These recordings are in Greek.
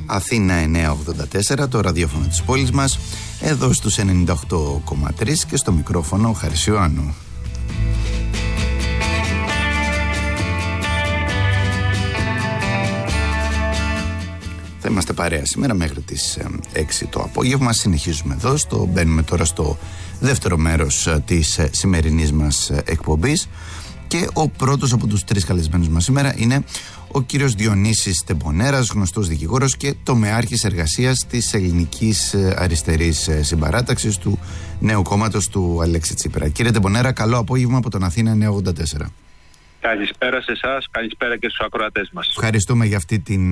Αθήνα 984, το ραδιόφωνο της πόλης μας, εδώ στους 98,3 και στο μικρόφωνο Χαρισιωάννου. Θα είμαστε παρέα σήμερα μέχρι τις 6 το απόγευμα. Συνεχίζουμε εδώ, μπαίνουμε τώρα στο δεύτερο μέρος της σημερινής μας εκπομπής και ο πρώτος από τους τρεις καλεσμένους μας σήμερα είναι ο κύριος Διονύσης Τεμπονέρας, γνωστός δικηγόρος και τομεάρχης εργασίας της Ελληνικής Αριστερής Συμπαράταξης, του νέου κόμματος του Αλέξη Τσίπρα. Κύριε Τεμπονέρα, καλό απόγευμα από τον Αθήνα 984. Καλησπέρα σε εσάς, καλησπέρα και στους ακροατές μας. Ευχαριστούμε για αυτή την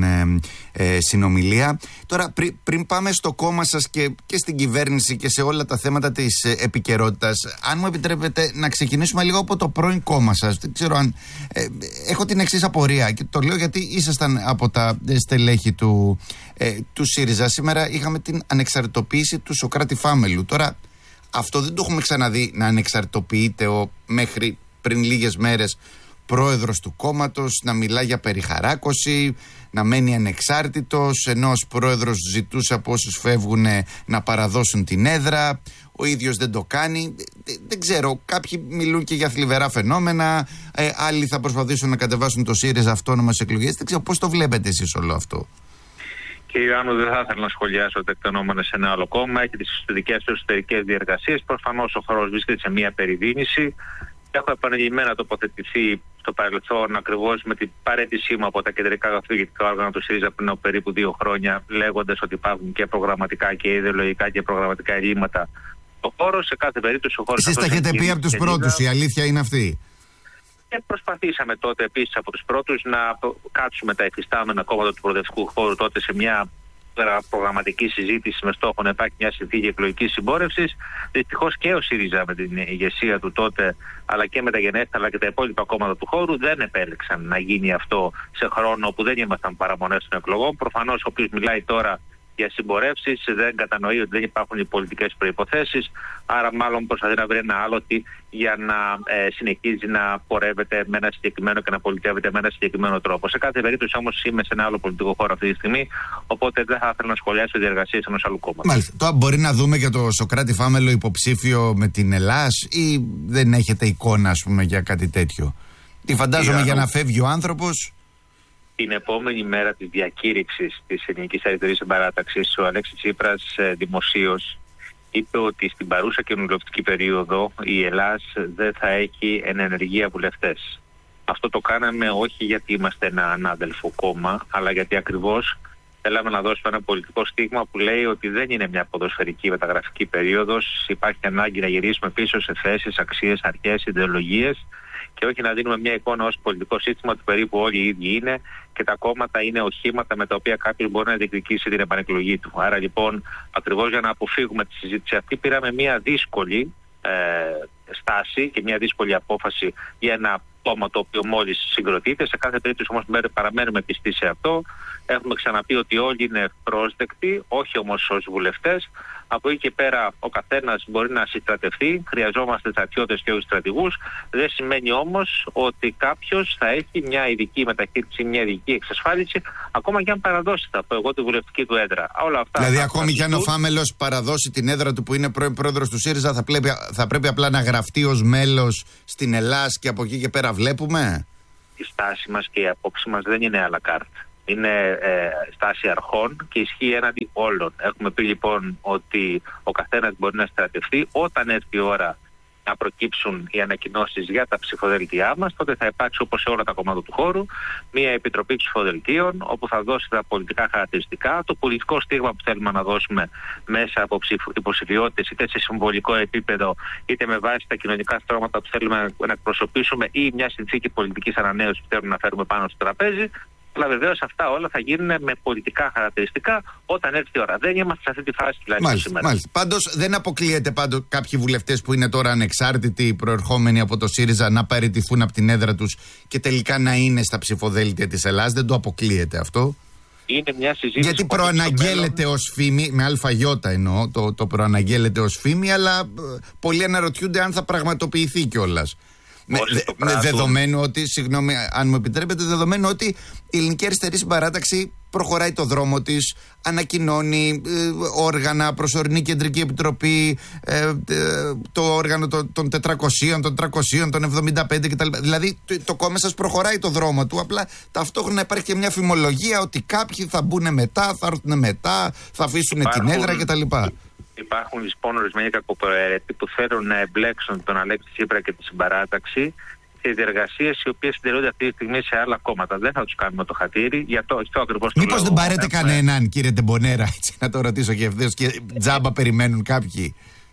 συνομιλία. Τώρα, πριν πάμε στο κόμμα σας και στην κυβέρνηση και σε όλα τα θέματα της επικαιρότητας, αν μου επιτρέπετε να ξεκινήσουμε λίγο από το πρώην κόμμα σας. Δεν ξέρω αν... έχω την εξής απορία και το λέω γιατί ήσασταν από τα στελέχη του ΣΥΡΙΖΑ. Σήμερα είχαμε την ανεξαρτητοποίηση του Σωκράτη Φάμελου. Τώρα, αυτό δεν το έχουμε ξαναδεί, να ανεξαρτητοποιείται μέχρι πριν λίγες μέρες πρόεδρος του κόμματος, να μιλά για περιχαράκωση, να μένει ανεξάρτητος, ενώ ως πρόεδρος ζητούσε από όσους φεύγουν να παραδώσουν την έδρα, ο ίδιος δεν το κάνει. Δεν ξέρω, κάποιοι μιλούν και για θλιβερά φαινόμενα, άλλοι θα προσπαθήσουν να κατεβάσουν το ΣΥΡΙΖΑ αυτόνομες εκλογές. Δεν ξέρω πώς το βλέπετε εσείς όλο αυτό. Κύριε Ιωάννου, δεν θα ήθελα να σχολιάσω τα εκτενόμενα σε ένα άλλο κόμμα. Έχει τις δικές του εσωτερικές διεργασίες. Προφανώς ο χώρος βρίσκεται σε μια περιδίνηση. Έχω επανειλημμένα τοποθετηθεί στο παρελθόν ακριβώς με την παρέτησή μου από τα κεντρικά καθοδηγητικά όργανα του ΣΥΡΙΖΑ πριν από περίπου 2 χρόνια, λέγοντας ότι υπάρχουν και προγραμματικά και ιδεολογικά και προγραμματικά ελλείμματα στο χώρο. Σε κάθε περίπτωση ο χώρος. Εσείς τα έχετε πει από τους πρώτους, η αλήθεια είναι αυτή. Και προσπαθήσαμε τότε επίσης από τους πρώτους να κάτσουμε τα υφιστάμενα κόμματα του προοδευτικού χώρου τότε σε μια προγραμματική συζήτηση με στόχο να υπάρχει μια συνθήκη εκλογικής συμπόρευσης. Δυστυχώς και ο ΣΥΡΙΖΑ με την ηγεσία του τότε, αλλά και με τα γενέστερα αλλά και τα υπόλοιπα κόμματα του χώρου, δεν επέλεξαν να γίνει αυτό σε χρόνο που δεν ήμασταν παραμονές των εκλογών. Προφανώς ο οποίος μιλάει τώρα για συμπορεύσεις δεν κατανοεί ότι δεν υπάρχουν οι πολιτικές προϋποθέσεις, άρα μάλλον προσπαθεί να βρει ένα άλοτη για να συνεχίζει να πορεύεται με ένα συγκεκριμένο και να πολιτεύεται με ένα συγκεκριμένο τρόπο. Σε κάθε περίπτωση όμως είμαι σε ένα άλλο πολιτικό χώρο αυτή τη στιγμή, οπότε δεν θα ήθελα να σχολιάσω διεργασίες ενός άλλου κόμματος. Μάλιστα. Τώρα μπορεί να δούμε και το Σωκράτη Φάμελο υποψήφιο με την Ελλάς ή δεν έχετε εικόνα, ας πούμε, για κάτι τέτοιο? Τι φαντάζομαι για να φεύγει ο άνθρωπος. Την επόμενη μέρα της διακήρυξης της Ελληνικής Αριστερής Συμπαράταξης, ο Αλέξης Τσίπρας δημοσίως είπε ότι στην παρούσα κοινοβουλευτική περίοδο η Ελλάς δεν θα έχει εν ενεργεία βουλευτές. Αυτό το κάναμε όχι γιατί είμαστε ένα ανάδελφο κόμμα, αλλά γιατί ακριβώς θέλαμε να δώσουμε ένα πολιτικό στίγμα που λέει ότι δεν είναι μια ποδοσφαιρική μεταγραφική περίοδος. Υπάρχει ανάγκη να γυρίσουμε πίσω σε θέσεις, αξίες, αρχές, ιδεολογίες και όχι να δίνουμε μια εικόνα ως πολιτικό σύστημα ότι περίπου όλοι οι ίδιοι είναι και τα κόμματα είναι οχήματα με τα οποία κάποιος μπορεί να διεκδικήσει την επανεκλογή του. Άρα λοιπόν, ακριβώς για να αποφύγουμε τη συζήτηση αυτή, πήραμε μια δύσκολη στάση και μια δύσκολη απόφαση για ένα κόμμα το οποίο μόλις συγκροτείται. Σε κάθε περίπτωση όμως παραμένουμε πιστοί σε αυτό. Έχουμε ξαναπεί ότι όλοι είναι πρόσδεκτοι, όχι όμως ως βουλευτές. Από εκεί και πέρα ο καθένας μπορεί να συστρατευτεί. Χρειαζόμαστε στρατιώτες και όχι στρατηγούς. Δεν σημαίνει όμως ότι κάποιος θα έχει μια ειδική μεταχείριση, μια ειδική εξασφάλιση, ακόμα και αν παραδώσει, θα πω εγώ, τη βουλευτική του έδρα. Όλα αυτά. Δηλαδή, ακόμη και αν ο Φάμελος παραδώσει την έδρα του που είναι πρώην πρόεδρος του ΣΥΡΙΖΑ, θα πρέπει απλά να γραφτεί ως μέλος στην Ελλάς και από εκεί και πέρα βλέπουμε. Η στάση μας και η απόψη μας δεν είναι à la carte. Είναι στάση αρχών και ισχύει έναντι όλων. Έχουμε πει λοιπόν ότι ο καθένας μπορεί να στρατευτεί. Όταν έρθει η ώρα να προκύψουν οι ανακοινώσεις για τα ψηφοδελτία μας, τότε θα υπάρξει, όπως σε όλα τα κομμάτια του χώρου, μια επιτροπή ψηφοδελτίων όπου θα δώσει τα πολιτικά χαρακτηριστικά, το πολιτικό στίγμα που θέλουμε να δώσουμε μέσα από υποψηφιότητες, είτε σε συμβολικό επίπεδο, είτε με βάση τα κοινωνικά στρώματα που θέλουμε να εκπροσωπήσουμε ή μια συνθήκη πολιτικής ανανέωσης που θέλουμε να φέρουμε πάνω στο τραπέζι. Αλλά βεβαίως αυτά όλα θα γίνουν με πολιτικά χαρακτηριστικά όταν έρθει η ώρα. Δεν είμαστε σε αυτή τη φάση τουλάχιστον σήμερα. Μάλιστα. Πάντως δεν αποκλείεται κάποιοι βουλευτές που είναι τώρα ανεξάρτητοι, προερχόμενοι από το ΣΥΡΙΖΑ, να παραιτηθούν από την έδρα τους και τελικά να είναι στα ψηφοδέλτια της Ελλάς. Δεν το αποκλείεται αυτό. Είναι μια συζήτηση. Γιατί προαναγγέλλεται ως φήμη, με αλφαγιώτα εννοώ, το προαναγγέλλεται ως φήμη, αλλά πολλοί αναρωτιούνται αν θα πραγματοποιηθεί κιόλας. Δεδομένου ότι, συγγνώμη αν μου επιτρέπετε, δεδομένου ότι η Ελληνική Αριστερή Συμπαράταξη προχωράει το δρόμο της, ανακοινώνει όργανα, προσωρινή κεντρική επιτροπή, το όργανο των 400, των 300, των 75 κτλ. Δηλαδή το κόμμα σας προχωράει το δρόμο του, απλά ταυτόχρονα υπάρχει και μια φημολογία ότι κάποιοι θα μπουν μετά, θα έρθουν μετά, θα αφήσουν την έδρα κτλ. Υπάρχουν λοιπόν ορισμένοι κακοπροαίρετοι που θέλουν να εμπλέξουν τον Αλέξη Τσίπρα και τη συμπαράταξη σε διεργασίες οι οποίες συντηρούνται αυτή τη στιγμή σε άλλα κόμματα. Δεν θα τους κάνουμε το χατήρι. Για αυτό ακριβώς το μήπως δεν πάρετε κανέναν, κύριε Ντεμπονέρα, έτσι να το ρωτήσω και ευθέως, και τζάμπα περιμένουν κάποιοι.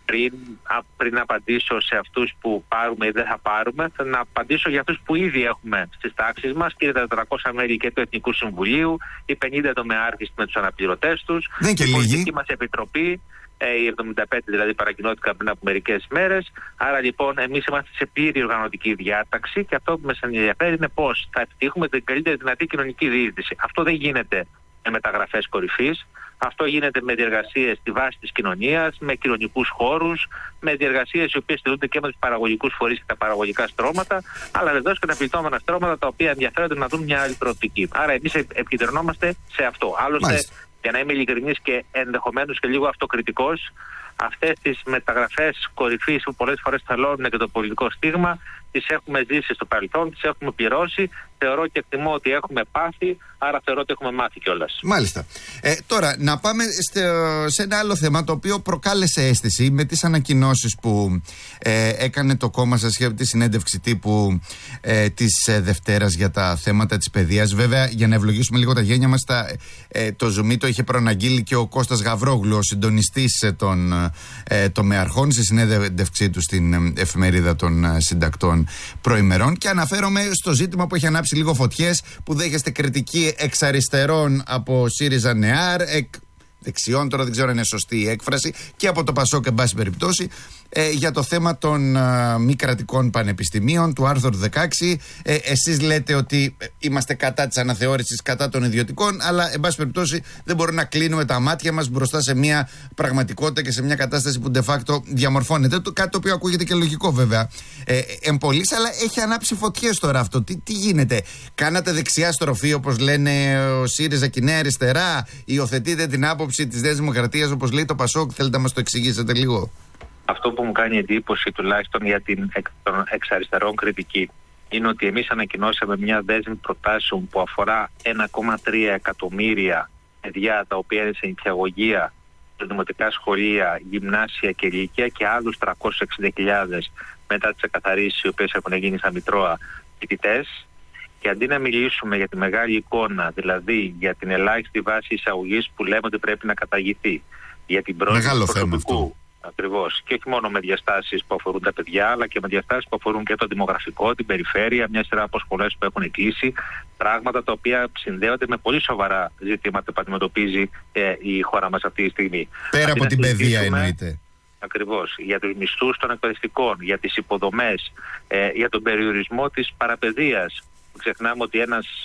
Πριν απαντήσω σε αυτούς που πάρουμε ή δεν θα πάρουμε, θα να απαντήσω για αυτούς που ήδη έχουμε στις τάξεις μας, και τα 400 μέλη και του Εθνικού Συμβουλίου, οι 50 τομεάρχες με τους αναπληρωτές τους, η πολιτική μας επιτροπή, οι 75 δηλαδή παρακοινώθηκαν πριν από μερικές μέρες. Άρα λοιπόν εμείς είμαστε σε πλήρη οργανωτική διάταξη, και αυτό που μας ενδιαφέρει είναι πώς θα επιτύχουμε την καλύτερη δυνατή κοινωνική διείσδυση. Αυτό δεν γίνεται με μεταγραφές κορυφής. Αυτό γίνεται με διεργασίες στη βάση της κοινωνίας, με κοινωνικούς χώρους, με διεργασίες οι οποίες στηρούνται και με τους παραγωγικούς φορείς και τα παραγωγικά στρώματα, αλλά βεβαίως και τα πληττόμενα στρώματα τα οποία ενδιαφέρονται να δουν μια άλλη προοπτική. Άρα εμείς επικεντρωνόμαστε σε αυτό. Άλλωστε, για να είμαι ειλικρινής και ενδεχομένως και λίγο αυτοκριτικός, αυτές τις μεταγραφές κορυφής που πολλές φορές θαλώνουν και το πολιτικό στίγμα, τις έχουμε ζήσει στο παρελθόν, τις έχουμε πληρώσει. Θεωρώ και εκτιμώ ότι έχουμε πάθει, άρα θεωρώ ότι έχουμε μάθει κιόλας. Μάλιστα. Τώρα, να πάμε σε ένα άλλο θέμα το οποίο προκάλεσε αίσθηση με τις ανακοινώσεις που έκανε το κόμμα σας για τη συνέντευξη τύπου της Δευτέρας για τα θέματα της παιδείας. Βέβαια, για να ευλογήσουμε λίγο τα γένια μας, το Zoom το είχε προαναγγείλει και ο Κώστας Γαβρόγλου, ο συντονιστής των τομεαρχών, στη συνέντευξή του στην εφημερίδα των συντακτών προημερών, και αναφέρομαι στο ζήτημα που έχει ανάψει λίγο φωτιές, που δέχεστε κριτική εξ αριστερών από ΣΥΡΙΖΑ ΝΕΑΡ, δεξιών, τώρα δεν ξέρω αν είναι σωστή η έκφραση, και από το ΠΑΣΟΚ, εν πάση περιπτώσει, για το θέμα των μη κρατικών πανεπιστημίων, του άρθρου 16. Εσείς λέτε ότι είμαστε κατά της αναθεώρησης, κατά των ιδιωτικών, αλλά εν πάση περιπτώσει δεν μπορούμε να κλείνουμε τα μάτια μας μπροστά σε μια πραγματικότητα και σε μια κατάσταση που de facto διαμορφώνεται. Κάτι το οποίο ακούγεται και λογικό βέβαια εμπολής, αλλά έχει ανάψει φωτιές τώρα αυτό. Τι γίνεται? Κάνατε δεξιά στροφή, όπως λένε ο ΣΥΡΙΖΑ και η Νέα Αριστερά? Υιοθετείτε την άποψη της Νέας Δημοκρατίας, όπως λέει το ΠΑΣΟΚ? Θέλετε να μας το εξηγήσετε λίγο? Αυτό που μου κάνει εντύπωση, τουλάχιστον για την εξ αριστερών κριτική, είναι ότι εμείς ανακοινώσαμε μια δέσμη προτάσεων που αφορά 1,3 εκατομμύρια παιδιά τα οποία είναι σε νηπιαγωγεία, σε δημοτικά σχολεία, γυμνάσια και λύκεια, και άλλους 360.000 μετά τις εκαθαρίσεις οι οποίες έχουν γίνει στα Μητρώα φοιτητές. Και αντί να μιλήσουμε για τη μεγάλη εικόνα, δηλαδή για την ελάχιστη βάση εισαγωγής που λέμε ότι πρέπει να καταργηθεί, για την πρόσβαση του προσωπικού. Ακριβώς. Και όχι μόνο με διαστάσεις που αφορούν τα παιδιά, αλλά και με διαστάσεις που αφορούν και το δημογραφικό, την περιφέρεια, μια σειρά από σχολές που έχουν κλείσει. Πράγματα τα οποία συνδέονται με πολύ σοβαρά ζητήματα που αντιμετωπίζει η χώρα μας αυτή τη στιγμή. Πέρα από την παιδεία, εννοείται. Ακριβώς. Για τους μισθούς των εκπαιδευτικών, για τις υποδομές, για τον περιορισμό της παραπαιδείας. Ξεχνάμε ότι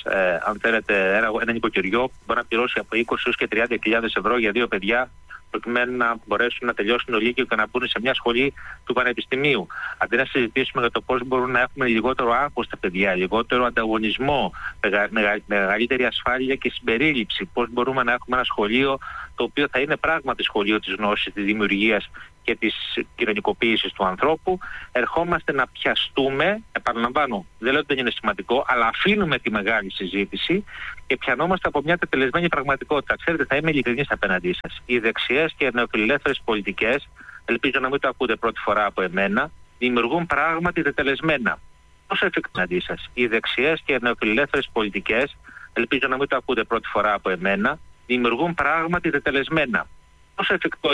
ένα νοικοκυριό μπορεί να πληρώσει από 20 έως και 30.000 ευρώ για 2 παιδιά, προκειμένου να μπορέσουν να τελειώσουν το λύκειο και να μπουν σε μια σχολή του πανεπιστημίου. Αντί να συζητήσουμε για το πώς μπορούμε να έχουμε λιγότερο άγχος στα παιδιά, λιγότερο ανταγωνισμό, μεγαλύτερη ασφάλεια και συμπερίληψη, πώς μπορούμε να έχουμε ένα σχολείο το οποίο θα είναι πράγματι σχολείο της γνώσης, της δημιουργίας και της κοινωνικοποίησης του ανθρώπου, ερχόμαστε να πιαστούμε, επαναλαμβάνω, δεν λέω ότι δεν είναι σημαντικό, αλλά αφήνουμε τη μεγάλη συζήτηση και πιανόμαστε από μια τετελεσμένη πραγματικότητα. Ξέρετε, θα είμαι ειλικρινής απέναντί σας. Οι δεξιές και νεοφιλελεύθερες πολιτικές, ελπίζω να μην το ακούτε πρώτη φορά από εμένα, δημιουργούν πράγματι τετελεσμένα. Πώς εφικτεί σας? Οι δεξιές και νεοφιλελεύθερες πολιτικές, ελπίζω να μην το ακούτε πρώτη φορά από εμένα, δημιουργούν πράγματι τετελεσμένα. Πώς εφικτό